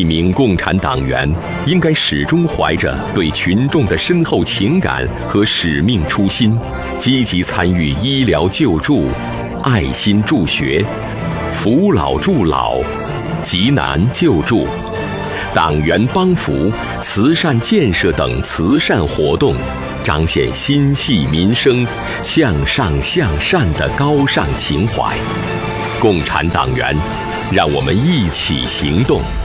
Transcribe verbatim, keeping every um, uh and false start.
名共产党员应该始终怀着对群众的深厚情感和使命初心，积极参与医疗救助、爱心助学、扶老助老、急难救助、党员帮扶、慈善建设等慈善活动，彰显心系民生、向上向善的高尚情怀。共产党员，让我们一起行动。